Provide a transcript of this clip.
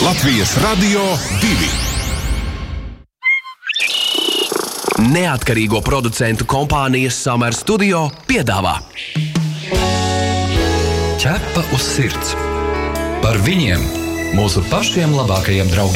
Latvijas Radio 2. Neatkarīgo producentu kompānijas Summer Studio piedāvā Ķepa uz sirds. Par viņiem, mūsu pašiem labākajiem draugiem.